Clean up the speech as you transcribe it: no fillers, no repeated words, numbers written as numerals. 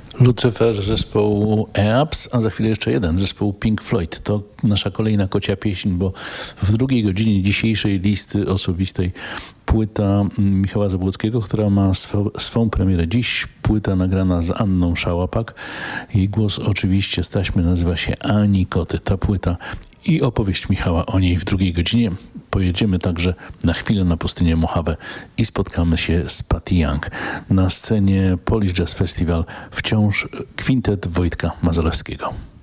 Lucyfer zespołu EAPS, a za chwilę jeszcze jeden, zespołu Pink Floyd. To nasza kolejna kocia pieśń, bo w drugiej godzinie dzisiejszej listy osobistej płyta Michała Zabłockiego, która ma swą premierę dziś. Płyta nagrana z Anną Szałapak. Jej głos oczywiście z taśmy nazywa się Ani Koty. Ta płyta i opowieść Michała o niej w drugiej godzinie. Pojedziemy także na chwilę na pustynię Mojave i spotkamy się z Patty Young. Na scenie Polish Jazz Festival wciąż kwintet Wojtka Mazalewskiego.